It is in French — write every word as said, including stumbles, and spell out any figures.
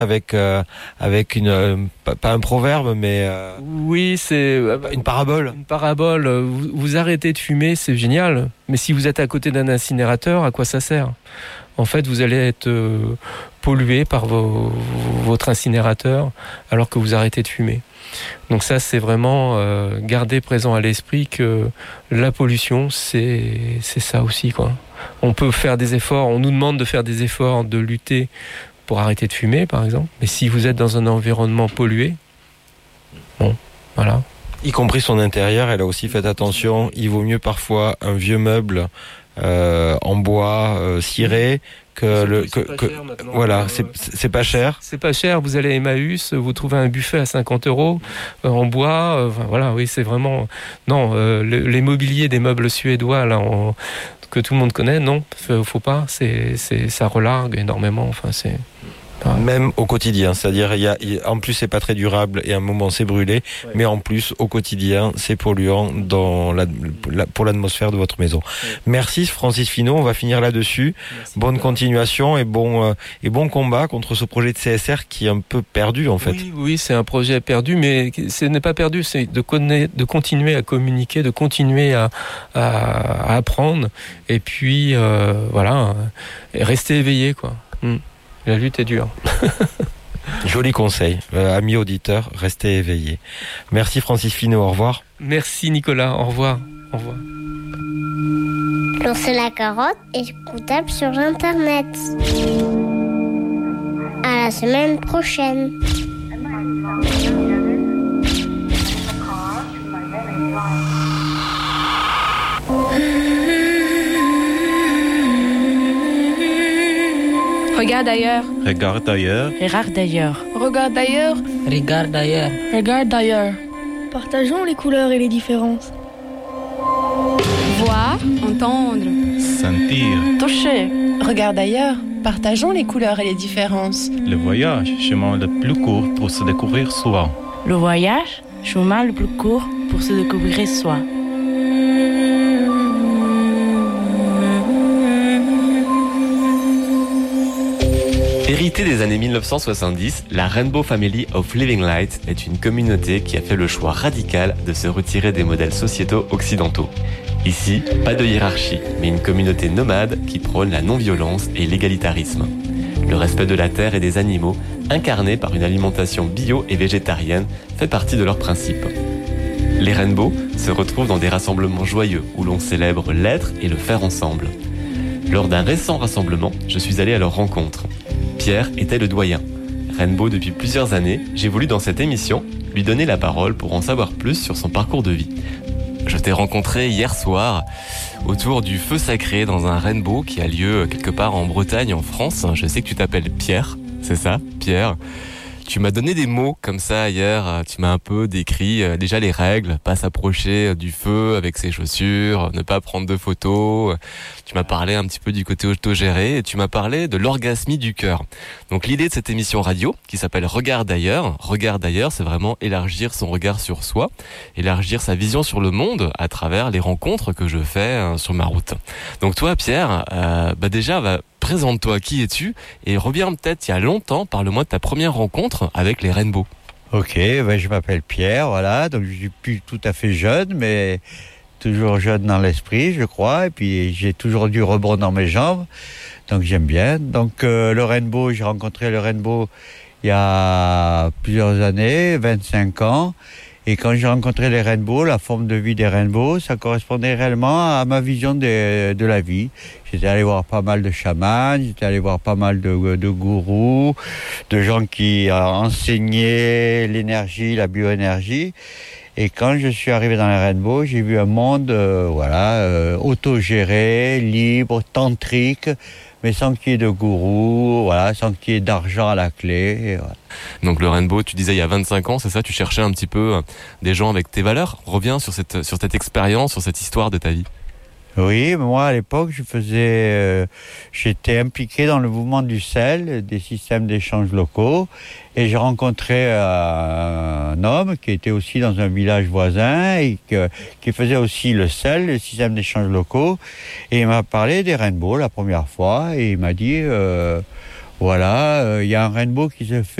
avec euh, avec une euh, pas, pas un proverbe mais euh, oui, c'est une parabole. Une parabole. Vous, vous arrêtez de fumer, c'est génial. Mais si vous êtes à côté d'un incinérateur, à quoi ça sert ? En fait, vous allez être euh, pollué par vos, votre incinérateur alors que vous arrêtez de fumer. Donc ça, c'est vraiment euh, garder présent à l'esprit que la pollution, c'est c'est ça aussi, quoi. On peut faire des efforts. On nous demande de faire des efforts, de lutter pour arrêter de fumer, par exemple. Mais si vous êtes dans un environnement pollué, bon, voilà. Y compris son intérieur, elle a aussi fait attention. Il vaut mieux parfois un vieux meuble euh, en bois euh, ciré que le que, que voilà, c'est c'est pas cher. C'est pas cher. Vous allez à Emmaüs, vous trouvez un buffet à cinquante euros euh, en bois. Euh, voilà, oui, c'est vraiment non. Euh, le, les mobiliers des meubles suédois là. On, que tout le monde connaît, non, faut pas, c'est, c'est, ça relargue énormément, enfin c'est... Pas... Même au quotidien, c'est-à-dire, il y a, il, en plus c'est pas très durable et à un moment c'est brûlé, ouais. Mais en plus au quotidien c'est polluant dans la, la, pour l'atmosphère de votre maison. Ouais. Merci Francis Finot, on va finir là-dessus. Merci. Bonne continuation et bon, euh, et bon combat contre ce projet de C S R qui est un peu perdu en fait. Oui, oui, c'est un projet perdu, mais ce n'est pas perdu, c'est de, connaître, de continuer à communiquer, de continuer à, à, à apprendre et puis euh, voilà, et rester éveillé quoi. Mm. La lutte est dure. Joli conseil. Euh, amis auditeurs, restez éveillés. Merci Francis Finot, au revoir. Merci Nicolas, au revoir. Au revoir. Lancer la carotte est écoutable sur Internet. À la semaine prochaine. Regarde ailleurs. Regarde ailleurs. Regarde ailleurs. Regarde ailleurs. Regarde ailleurs. Regarde ailleurs. Partageons les couleurs et les différences. Voir, entendre, sentir, toucher. Regarde ailleurs. Partageons les couleurs et les différences. Le voyage, chemin le plus court pour se découvrir soi. Le voyage, chemin le plus court pour se découvrir soi. Héritée des années mille neuf cent soixante-dix, la Rainbow Family of Living Light est une communauté qui a fait le choix radical de se retirer des modèles sociétaux occidentaux. Ici, pas de hiérarchie, mais une communauté nomade qui prône la non-violence et l'égalitarisme. Le respect de la terre et des animaux, incarné par une alimentation bio et végétarienne, fait partie de leurs principes. Les Rainbow se retrouvent dans des rassemblements joyeux où l'on célèbre l'être et le faire ensemble. Lors d'un récent rassemblement, je suis allé à leur rencontre. Pierre était le doyen. Rainbow depuis plusieurs années, j'ai voulu dans cette émission lui donner la parole pour en savoir plus sur son parcours de vie. Je t'ai rencontré hier soir autour du feu sacré dans un Rainbow qui a lieu quelque part en Bretagne, en France. Je sais que tu t'appelles Pierre, c'est ça, Pierre. Tu m'as donné des mots comme ça hier, tu m'as un peu décrit euh, déjà les règles, pas s'approcher du feu avec ses chaussures, ne pas prendre de photos. Tu m'as parlé un petit peu du côté autogéré et tu m'as parlé de l'orgasmie du cœur. Donc l'idée de cette émission radio qui s'appelle Regarde d'ailleurs, Regarde d'ailleurs, c'est vraiment élargir son regard sur soi, élargir sa vision sur le monde à travers les rencontres que je fais euh, sur ma route. Donc toi Pierre, euh, bah déjà va présente-toi, qui es-tu? Et reviens peut-être il y a longtemps, parle-moi de ta première rencontre avec les Rainbow. Ok, ben je m'appelle Pierre, voilà, donc je suis plus tout à fait jeune, mais toujours jeune dans l'esprit, je crois, et puis j'ai toujours du rebond dans mes jambes, donc j'aime bien. Donc euh, le Rainbow, j'ai rencontré le Rainbow il y a plusieurs années, vingt-cinq ans, et quand j'ai rencontré les Rainbow, la forme de vie des Rainbow, ça correspondait réellement à ma vision de, de la vie. J'étais allé voir pas mal de chamans, j'étais allé voir pas mal de, de gourous, de gens qui enseignaient l'énergie, la bioénergie. Et quand je suis arrivé dans les Rainbow, j'ai vu un monde euh, voilà, euh, autogéré, libre, tantrique, mais sans qu'il y ait de gourou, voilà, sans qu'il y ait d'argent à la clé. Et voilà. Donc le Rainbow, tu disais il y a vingt-cinq ans, c'est ça, tu cherchais un petit peu des gens avec tes valeurs. Reviens sur cette, sur cette expérience, sur cette histoire de ta vie. Oui, moi à l'époque, je faisais, euh, j'étais impliqué dans le mouvement du S E L, des systèmes d'échange locaux, et j'ai rencontré euh, un homme qui était aussi dans un village voisin et que, qui faisait aussi le S E L, le système d'échange locaux, et il m'a parlé des Rainbow la première fois et il m'a dit, euh, Voilà, il euh, y a un rainbow qui se fait